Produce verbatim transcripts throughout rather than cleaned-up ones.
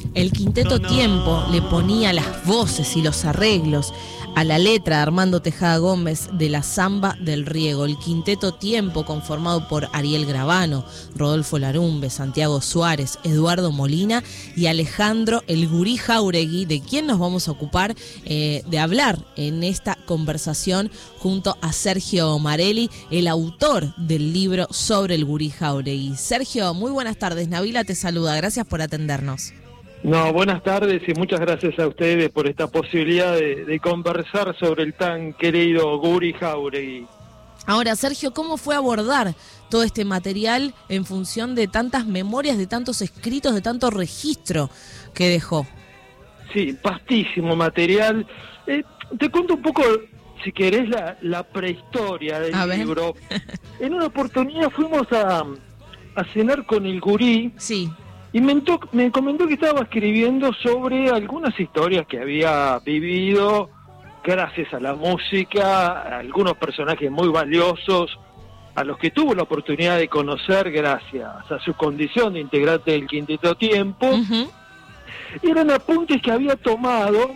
El Quinteto Tiempo le ponía las voces y los arreglos a la letra de Armando Tejada Gómez de La Zamba del Riego. El Quinteto Tiempo, conformado por Ariel Gravano, Rodolfo Larumbe, Santiago Suárez, Eduardo Molina y Alejandro El Gurí Jáuregui, de quien nos vamos a ocupar eh, de hablar en esta conversación junto a Sergio Marelli, el autor del libro sobre el Gurí Jáuregui. Sergio, muy buenas tardes. Nabila te saluda. Gracias por atendernos. No, buenas tardes y muchas gracias a ustedes por esta posibilidad de, de conversar sobre el tan querido Gurí Jáuregui. Ahora, Sergio, ¿cómo fue abordar todo este material en función de tantas memorias, de tantos escritos, de tanto registro que dejó? Sí, vastísimo material. Eh, te cuento un poco, si querés, la, la prehistoria del a libro. En una oportunidad fuimos a, a cenar con el Gurí. Sí. Y me, me comentó que estaba escribiendo sobre algunas historias que había vivido gracias a la música, a algunos personajes muy valiosos, a los que tuvo la oportunidad de conocer gracias a su condición de integrante del Quinteto Tiempo. Uh-huh. Eran apuntes que había tomado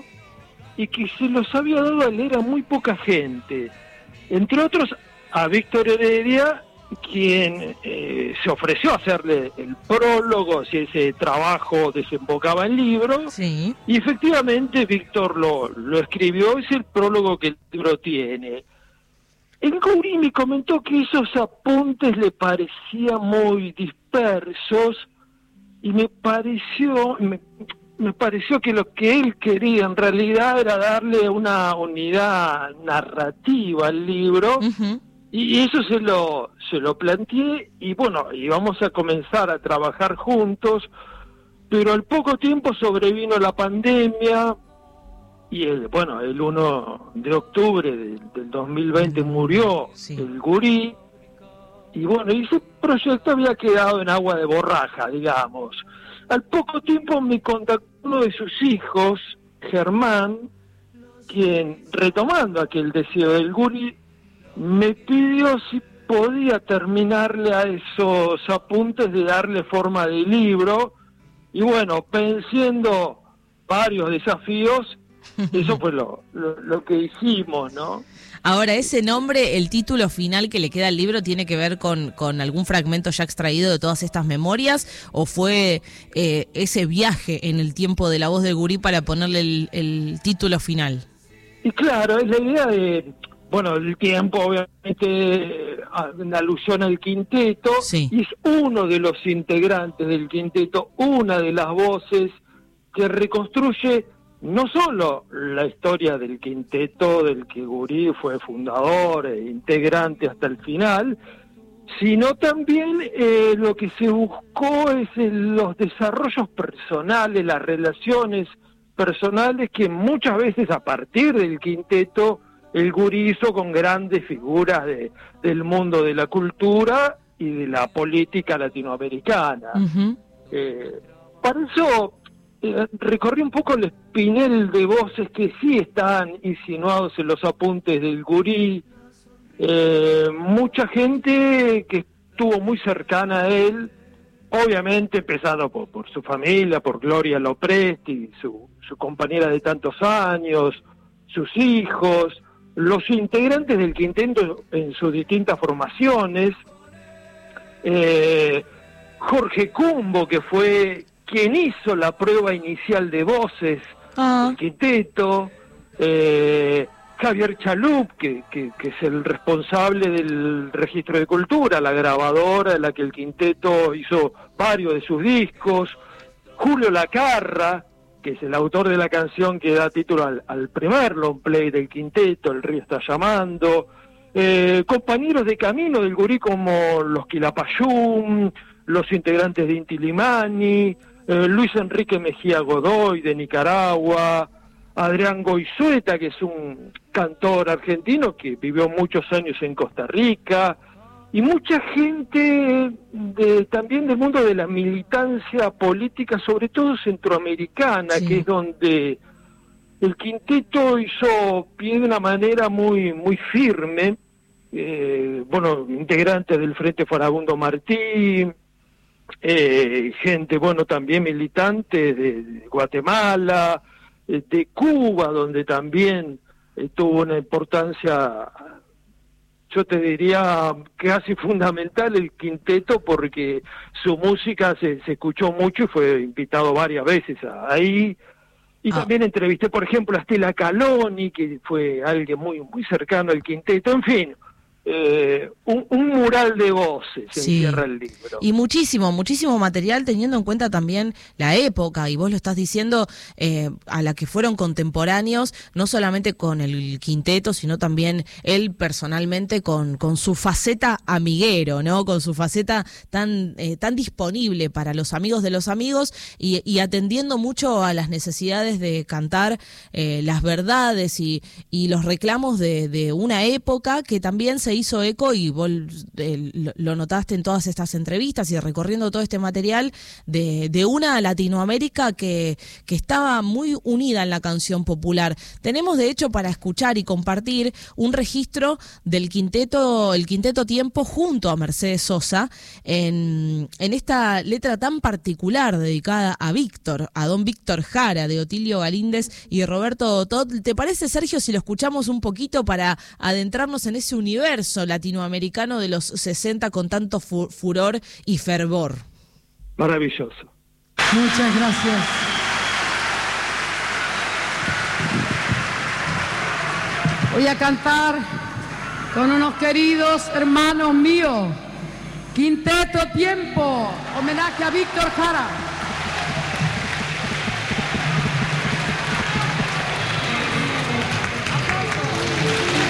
y que se los había dado a leer a muy poca gente. Entre otros, a Víctor Heredia, quien eh, se ofreció a hacerle el prólogo si ese trabajo desembocaba en libro. Sí. Y efectivamente Víctor lo, lo escribió, es el prólogo que el libro tiene. El Gurí me comentó que esos apuntes le parecían muy dispersos y me pareció me, me pareció que lo que él quería en realidad era darle una unidad narrativa al libro. Uh-huh. Y eso se lo se lo planteé y bueno, íbamos a comenzar a trabajar juntos, pero al poco tiempo sobrevino la pandemia y el, bueno, el uno de octubre del, del dos mil veinte murió sí. el Gurí y bueno, y ese proyecto había quedado en agua de borraja, digamos. Al poco tiempo me contactó uno de sus hijos, Germán, quien, retomando aquel deseo del Gurí, me pidió si podía terminarle a esos apuntes de darle forma de libro, y bueno, venciendo varios desafíos, eso fue lo, lo, lo que hicimos, ¿no? Ahora, ese nombre, el título final que le queda al libro, ¿tiene que ver con, con algún fragmento ya extraído de todas estas memorias? ¿O fue eh, ese viaje en el tiempo de la voz de Gurí para ponerle el, el título final? Y claro, es la idea de... Bueno, el tiempo obviamente en alusión al quinteto, sí. Y es uno de los integrantes del quinteto, una de las voces que reconstruye no solo la historia del quinteto, del que Gurí fue fundador e integrante hasta el final, sino también eh, lo que se buscó es el, los desarrollos personales, las relaciones personales que muchas veces a partir del quinteto el Gurí hizo con grandes figuras de, del mundo de la cultura y de la política latinoamericana. Uh-huh. Eh, para eso eh, recorrí un poco el espinel de voces que sí están insinuados en los apuntes del Gurí. Eh, mucha gente que estuvo muy cercana a él, obviamente empezando por, por su familia, por Gloria Lopresti, su, su compañera de tantos años, sus hijos, los integrantes del quinteto en sus distintas formaciones, eh, Jorge Cumbo, que fue quien hizo la prueba inicial de voces ah. del quinteto, eh, Javier Chalup, que, que, que es el responsable del registro de cultura, la grabadora en la que el quinteto hizo varios de sus discos, Julio Lacarra, que es el autor de la canción que da título al, al primer long play del quinteto, El río está llamando, eh, compañeros de camino del Gurí como los Quilapayún, los integrantes de Inti Illimani, eh, Luis Enrique Mejía Godoy de Nicaragua, Adrián Goizueta, que es un cantor argentino que vivió muchos años en Costa Rica, y mucha gente de, también del mundo de la militancia política, sobre todo centroamericana, sí. que es donde el quinteto hizo pie de una manera muy muy firme. Eh, bueno, integrantes del Frente Farabundo Martí, eh, gente, bueno, también militantes de, de Guatemala, eh, de Cuba, donde también eh, tuvo una importancia, yo te diría, casi fundamental el quinteto, porque su música se, se escuchó mucho y fue invitado varias veces ahí. Y ah. también entrevisté, por ejemplo, a Stella Caloni, que fue alguien muy muy cercano al quinteto, en fin. Eh, un, un mural de voces se sí. encierra el libro. Y muchísimo, muchísimo material, teniendo en cuenta también la época, y vos lo estás diciendo, eh, a la que fueron contemporáneos, no solamente con el quinteto, sino también él personalmente con, con su faceta amiguero, ¿no? Con su faceta tan, eh, tan disponible para los amigos de los amigos, y, y atendiendo mucho a las necesidades de cantar eh, las verdades y, y los reclamos de, de una época que también se hizo eco, y vos eh, lo, lo notaste en todas estas entrevistas y recorriendo todo este material, de, de una Latinoamérica que, que estaba muy unida en la canción popular. Tenemos de hecho para escuchar y compartir un registro del quinteto, el Quinteto Tiempo junto a Mercedes Sosa, en, en esta letra tan particular dedicada a Víctor, a don Víctor Jara, de Otilio Galíndez y Roberto Todt. ¿Te parece, Sergio, si lo escuchamos un poquito para adentrarnos en ese universo latinoamericano de los sesenta con tanto fu furor y fervor? Maravilloso. Muchas gracias. Voy a cantar con unos queridos hermanos míos, Quinteto Tiempo, homenaje a Víctor Jara.